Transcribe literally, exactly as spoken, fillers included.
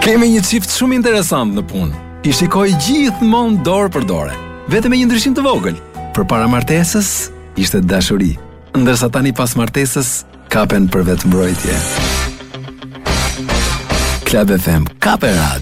Kemi një çift shumë interesant në punë. I shikoj gjithmonë dorë për dorë. Vetëm me një ndryshim të vogël. Përpara martesës ishte dashuri, ndërsa tani pas martesës kapen për vetmbrojtje. Club F M, kape radio.